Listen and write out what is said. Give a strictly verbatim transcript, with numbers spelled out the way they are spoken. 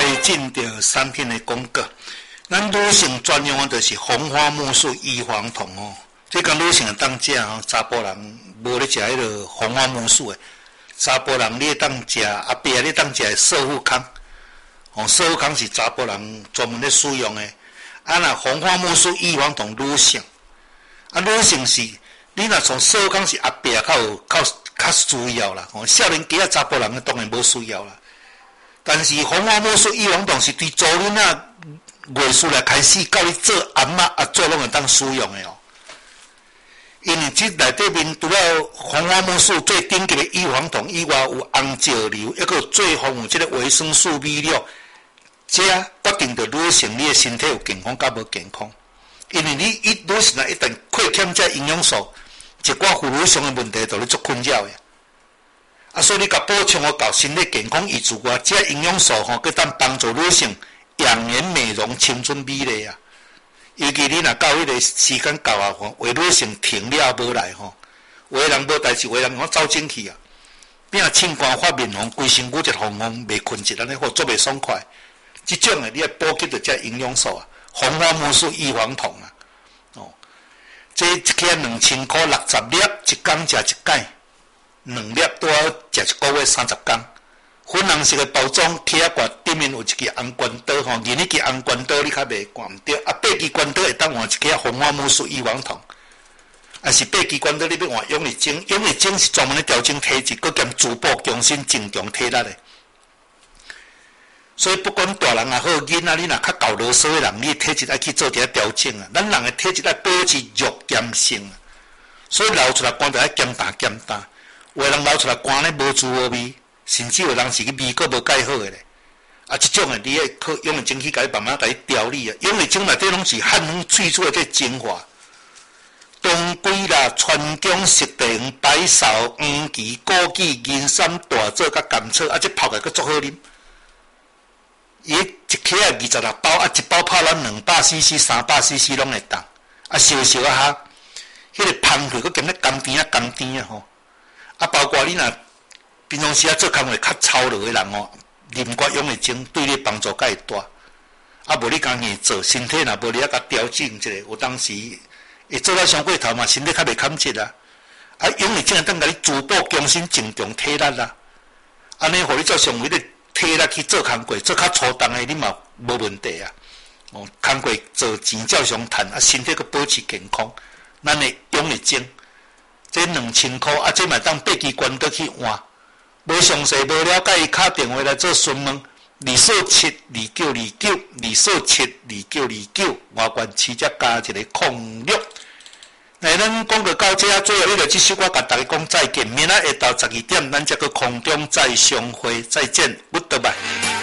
最近的三天的广告，咱女性专用的就是红花木素异黄酮哦。这个女性的当食哦，查甫人无咧食迄个红花木素的，查甫人你当食，阿伯你当食瘦富康。哦，瘦富康是查甫人专门咧使用的。啊，那红花木素异黄酮女性，啊，女性是，你若从瘦富康是阿伯较有较较需要啦。哦，少年家啊查甫人当然无需要啦。但是红花木素异黄酮是对查囡仔月事来开始，到你做阿嬷阿祖拢会当使用的哦。因为这内底面除了红花木素最顶级的异黄酮以外，有红石榴，还有最丰富这个维生素 B 六，这决定着女性你的身体有健康甲无健康。因为你一女性啊一旦缺欠这营养素，一寡妇女上的问题就咧足困扰的。啊，所以你甲补充好到身体健康以之外，这营养素吼，佮当帮助女性养颜美容、青春美丽啊。尤其你若到迄个时间到啊，吼，为女性停了无来吼，有的人无代志，有的人讲走进去啊，变啊青光发面红，规身躯一红红，袂困一安尼，或做袂爽快。即种诶，你要补给着这营养素啊，红花木素异黄酮啊，哦，这一克两千块，六十粒，一天食一解，两粒都要食一个月三十天。粉红色的包装，起啊罐顶面有一支红关刀吼，而那支红关刀你较袂管唔着，啊八支关刀会当换一支红花木素异黄酮，啊是八支关刀你要换永力精，永力精是专门咧调整体质，佮兼滋补强身增强体力的。所以不管大人也好，囡仔你若较搞啰嗦的人，你体质爱去做一下调整啊。咱人的体质爱保持弱碱性，所以流出来汗就爱咸淡咸淡，有的人流出来汗咧无滋无味。甚至有人是个味觉无介好的咧，啊，这种诶，你要靠用的精去甲伊慢慢甲伊调理啊。用的精内底拢是汉方萃出的这精华，当归啦、川芎、石地、白芍、黄芪、枸杞、银参、大枣甲甘草，啊，这泡起来佫足好啉。伊一克啊二十六包，啊，一包泡咱两百 C C、三百 C C 拢会当，啊，烧烧啊哈，迄个芳气佫兼咧甘甜啊甘甜啊吼，啊，包括你若平常时啊做工会较操劳的人哦，啉寡养的精对你帮助较会大。啊，无你工硬做，身体若无你啊甲调整一下，有当时会做到伤过头嘛，身体较袂堪切啊。啊，养的精会当甲你滋补强身增强体力啦。安尼，互你照上位的体力去做工课，做较粗重的你嘛无问题啊。哦，工课做钱照常赚，啊，身体佫保持健康。咱的养的精，这两千块啊，这嘛当八支关刀去换。无详细无了解，打电话来做询问，二四七二九二九，二四七二九二九，外观直接加一个空六。那咱讲到到这，最后迄个这首歌甲大家讲再见，明仔下昼十二点，咱再去空中再相会，再见，拜拜。